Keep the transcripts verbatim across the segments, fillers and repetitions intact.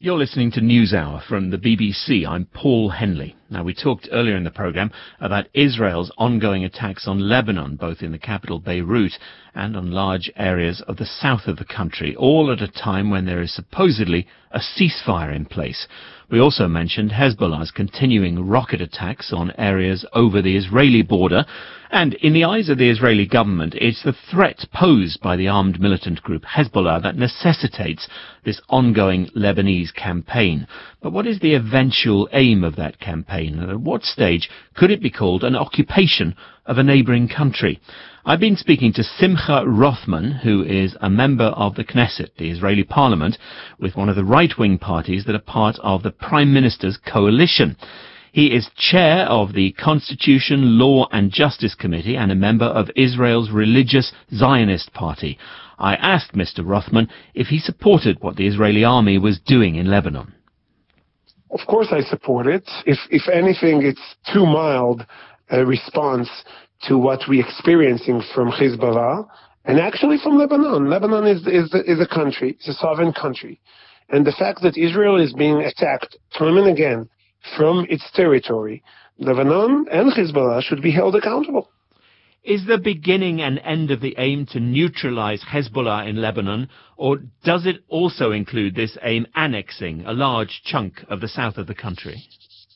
You're listening to NewsHour from the B B C. I'm Paul Henley. Now, we talked earlier in the programme about Israel's ongoing attacks on Lebanon, both in the capital Beirut and on large areas of the south of the country, all at a time when there is supposedly a ceasefire in place. We also mentioned Hezbollah's continuing rocket attacks on areas over the Israeli border, and in the eyes of the Israeli government, it's the threat posed by the armed militant group Hezbollah that necessitates this ongoing Lebanese campaign. But what is the eventual aim of that campaign, and at what stage could it be called an occupation of a neighbouring country? I've been speaking to Simcha Rothman, who is a member of the Knesset, the Israeli parliament, with one of the right-wing parties that are part of the Prime Minister's coalition. He is chair of the Constitution, Law and Justice Committee and a member of Israel's Religious Zionist Party. I asked Mister Rothman if he supported what the Israeli army was doing in Lebanon. Of course I support it. If, if anything, it's too mild a response to what we're experiencing from Hezbollah and actually from Lebanon. Lebanon is, is, is a country, it's a sovereign country. And the fact that Israel is being attacked time and again from its territory, Lebanon and Hezbollah should be held accountable. Is the beginning and end of the aim to neutralize Hezbollah in Lebanon, or does it also include this aim annexing a large chunk of the south of the country?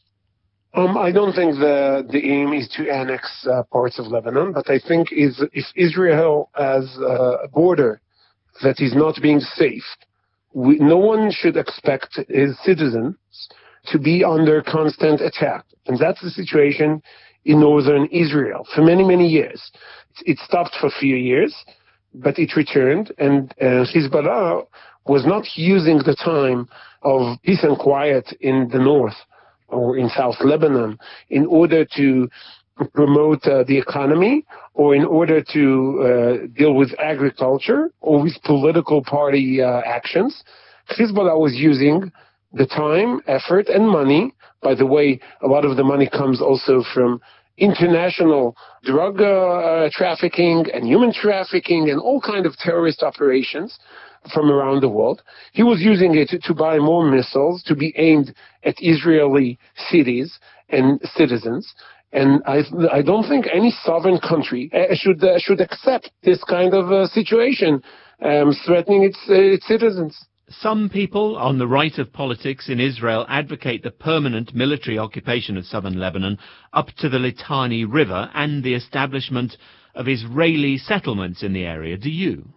Um, I don't think the, the aim is to annex uh, parts of Lebanon, but I think is, if Israel has uh, a border that is not being safe, we, no one should expect his citizens to be under constant attack. And that's the situation in northern Israel for many, many years. It stopped for a few years, but it returned, and uh, Hezbollah was not using the time of peace and quiet in the north or in South Lebanon in order to promote uh, the economy or in order to uh, deal with agriculture or with political party uh, actions. Hezbollah was using the time, effort, and money. By the way, a lot of the money comes also from international drug uh, trafficking and human trafficking and all kinds of terrorist operations from around the world. He was using it to, to buy more missiles to be aimed at Israeli cities and citizens. And I, I don't think any sovereign country uh, should uh, should accept this kind of uh, situation um, threatening its, uh, its citizens. Some people on the right of politics in Israel advocate the permanent military occupation of southern Lebanon up to the Litani River and the establishment of Israeli settlements in the area. Do you?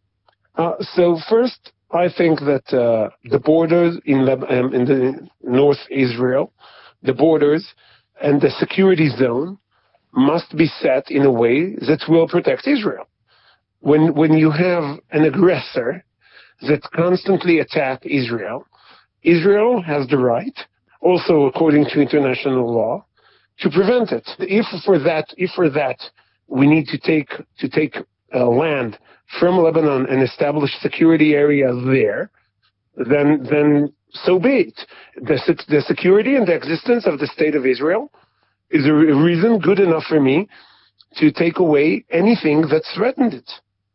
Uh, so first, I think that uh, the borders in, Leb- um, in the North Israel, the borders and the security zone must be set in a way that will protect Israel. When when you have an aggressor that constantly attack Israel, Israel has the right, also according to international law, to prevent it. If for that, if for that we need to take to take uh, land from Lebanon and establish security areas there, then then so be it. The, the security and the existence of the state of Israel is a reason good enough for me to take away anything that threatened it.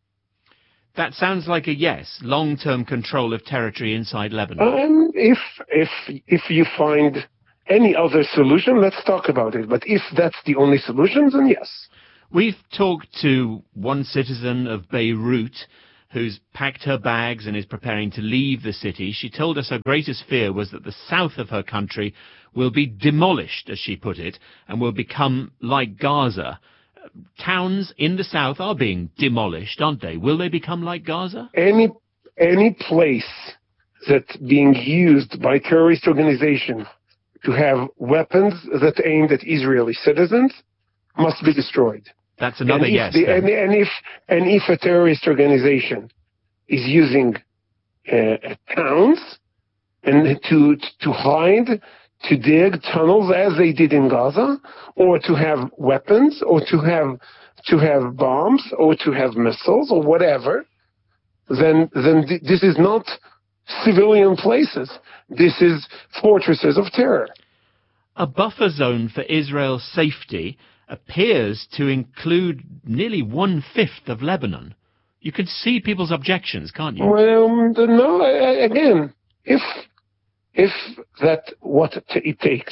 That sounds like a yes, long-term control of territory inside Lebanon. Um, if if if you find any other solution, let's talk about it. But if that's the only solution, then yes. We've talked to one citizen of Beirut who's packed her bags and is preparing to leave the city. She told us her greatest fear was that the south of her country will be demolished, as she put it, and will become like Gaza. Towns in the south are being demolished, aren't they? Will they become like Gaza? Any any place that's being used by terrorist organizations to have weapons that are aimed at Israeli citizens must be destroyed. That's another and yes. The, and, and if and if a terrorist organization is using uh, towns and to to hide, to dig tunnels as they did in Gaza, or to have weapons, or to have to have bombs, or to have missiles, or whatever, then then th- this is not civilian places. This is fortresses of terror. A buffer zone for Israel's safety appears to include nearly one-fifth of Lebanon. You can see people's objections, can't you? Well, no, again, if if that's what it takes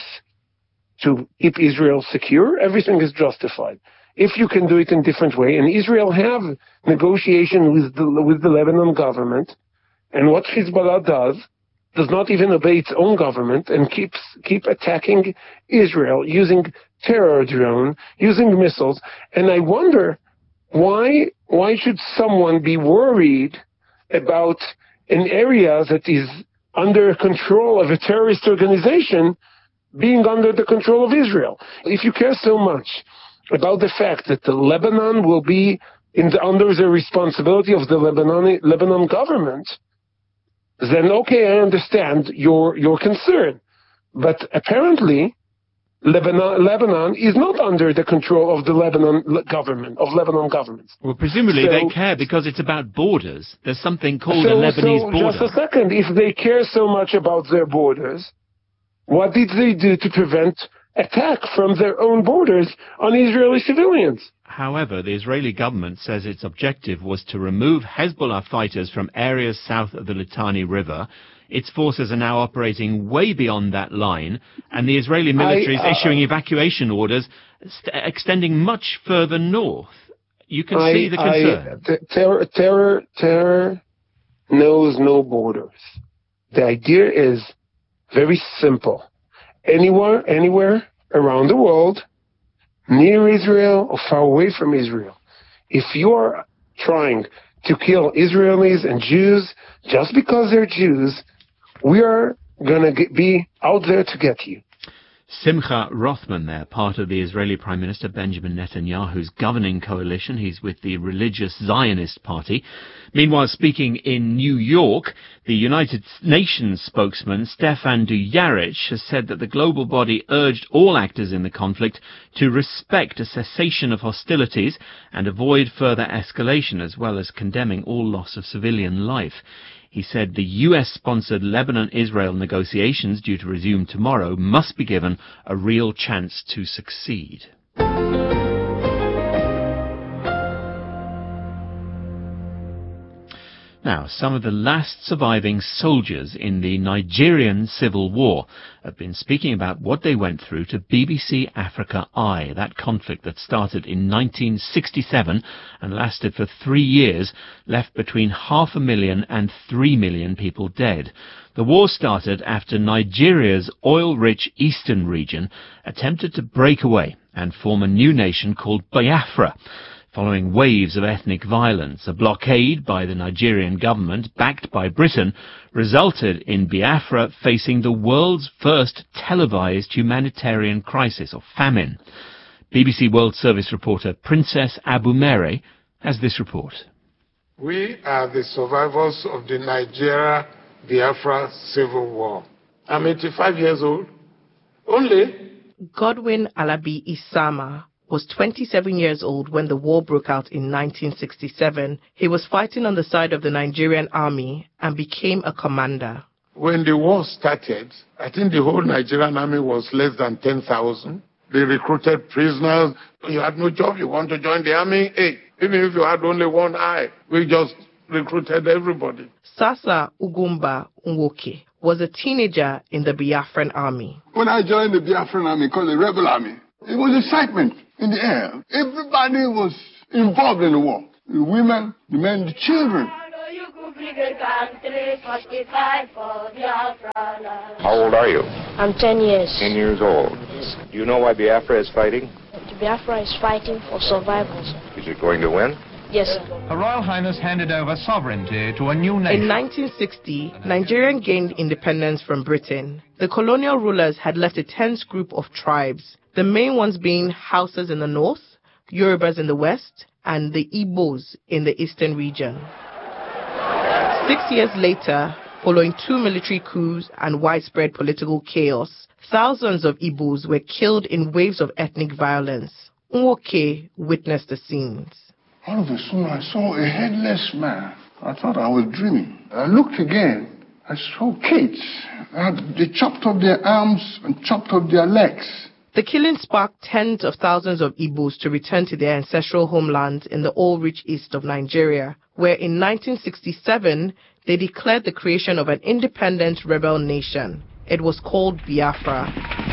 to keep Israel secure, everything is justified. If you can do it in a different way, and Israel have negotiation with the, with the Lebanon government, and what Hezbollah does, does not even obey its own government and keeps keep attacking Israel using terror drone, using missiles. And I wonder why why should someone be worried about an area that is under control of a terrorist organization being under the control of Israel? If you care so much about the fact that the Lebanon will be in the, under the responsibility of the Lebanon Lebanon government, then okay, I understand your your concern. But apparently, Lebanon, Lebanon is not under the control of the Lebanon government, of Lebanon government. Well, presumably so, they care because it's about borders. There's something called so, a Lebanese so border. Just a second. If they care so much about their borders, what did they do to prevent attack from their own borders on Israeli civilians? However, the Israeli government says its objective was to remove Hezbollah fighters from areas south of the Litani River. Its forces are now operating way beyond that line, and the Israeli military I, uh, is issuing evacuation orders st- extending much further north. You can I, see the concern. I, t- terror, terror, terror knows no borders. The idea is very simple. Anywhere, anywhere around the world, near Israel or far away from Israel, if you are trying to kill Israelis and Jews just because they're Jews, we are going to be out there to get you. Simcha Rothman there, part of the Israeli Prime Minister Benjamin Netanyahu's governing coalition. He's with the Religious Zionist Party. Meanwhile, speaking in New York, the United Nations spokesman Stefan Dujarric has said that the global body urged all actors in the conflict to respect a cessation of hostilities and avoid further escalation, as well as condemning all loss of civilian life. He said the U S-sponsored Lebanon-Israel negotiations, due to resume tomorrow, must be given a real chance to succeed. Now, some of the last surviving soldiers in the Nigerian civil war have been speaking about what they went through to B B C Africa Eye, that conflict that started in nineteen sixty-seven and lasted for three years, left between half a million and three million people dead. The war started after Nigeria's oil-rich eastern region attempted to break away and form a new nation called Biafra. Following waves of ethnic violence, a blockade by the Nigerian government, backed by Britain, resulted in Biafra facing the world's first televised humanitarian crisis, or famine. B B C World Service reporter Princess Abumere has this report. We are the survivors of the Nigeria-Biafra civil war. I'm eighty-five years old. Only. Godwin Alabi Isama was twenty-seven years old when the war broke out in nineteen sixty-seven. He was fighting on the side of the Nigerian army and became a commander. When the war started, I think the whole Nigerian army was less than ten thousand. They recruited prisoners. You had no job, you want to join the army? Hey, even if you had only one eye, we just recruited everybody. Sasa Ugumba Nwoke was a teenager in the Biafran army. When I joined the Biafran army, called the rebel army, it was excitement in the air. Everybody was involved in the war. The women, the men, the children. How old are you? I'm ten years. Ten years old. Yes. Do you know why Biafra is fighting? The Biafra is fighting for survival. Is it going to win? Yes, sir. Her Royal Highness handed over sovereignty to a new nation. In nineteen sixty, Nigeria gained independence from Britain. The colonial rulers had left a tense group of tribes, the main ones being Hausas in the north, Yorubas in the west, and the Igbos in the eastern region. Six years later, following two military coups and widespread political chaos, thousands of Igbos were killed in waves of ethnic violence. Nwoke witnessed the scenes. All of a sudden, I saw a headless man. I thought I was dreaming. I looked again. I saw kids. They chopped off their arms and chopped off their legs. The killing sparked tens of thousands of Igbos to return to their ancestral homelands in the oil-rich east of Nigeria, where in nineteen sixty-seven, they declared the creation of an independent rebel nation. It was called Biafra.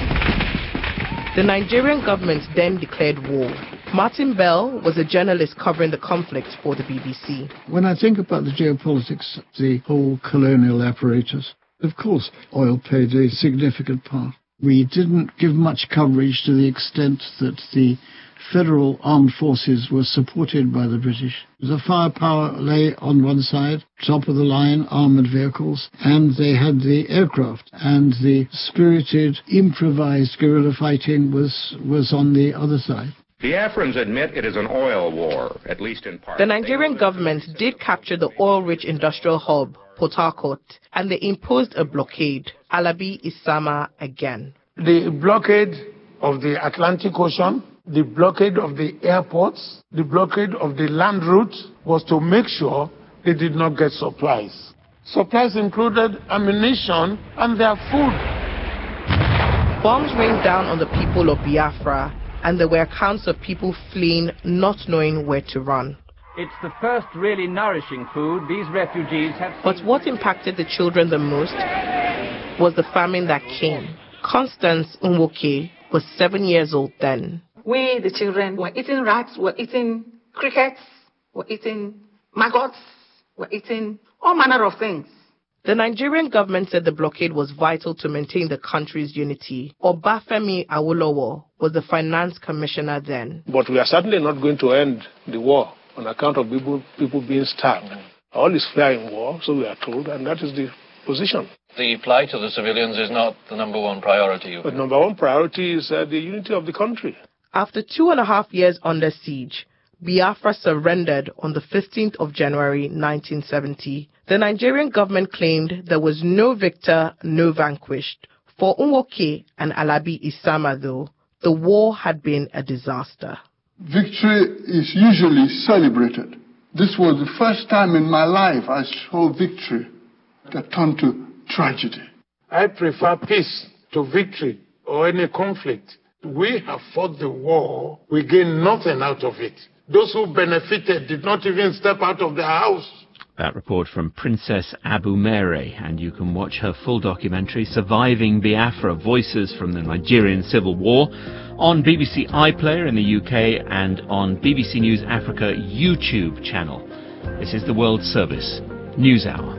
The Nigerian government then declared war. Martin Bell was a journalist covering the conflict for the B B C. When I think about the geopolitics of the whole colonial apparatus, of course, oil played a significant part. We didn't give much coverage to the extent that the federal armed forces were supported by the British. The firepower lay on one side, top of the line armoured vehicles, and they had the aircraft, and the spirited, improvised guerrilla fighting was, was on the other side. Biafrans admit it is an oil war, at least in part. The Nigerian government did capture the oil-rich industrial hub, Port Harcourt, and they imposed a blockade, Alabi Isama again. The blockade of the Atlantic Ocean, the blockade of the airports, the blockade of the land routes was to make sure they did not get supplies. Supplies included ammunition and their food. Bombs rained down on the people of Biafra, and there were accounts of people fleeing, not knowing where to run. It's the first really nourishing food these refugees have seen. But what impacted the children the most was the famine that came. Constance Nwoke was seven years old then. We, the children, were eating rats, were eating crickets, were eating maggots, were eating all manner of things. The Nigerian government said the blockade was vital to maintain the country's unity. Obafemi Awolowo was the finance commissioner then. But we are certainly not going to end the war on account of people, people being starved. All is fair in war, so we are told, and that is the position. The plight of the civilians is not the number one priority. The number one priority is uh, the unity of the country. After two and a half years under siege, Biafra surrendered on the fifteenth of January nineteen seventy. The Nigerian government claimed there was no victor, no vanquished. For Nwoke and Alabi Isama, though, the war had been a disaster. Victory is usually celebrated. This was the first time in my life I saw victory that turned to tragedy. I prefer peace to victory or any conflict. We have fought the war, we gained nothing out of it. Those who benefited did not even step out of their house. That report from Princess Abu Mere, and you can watch her full documentary, Surviving Biafra, Voices from the Nigerian Civil War, on B B C iPlayer in the U K and on B B C News Africa YouTube channel. This is the World Service News Hour.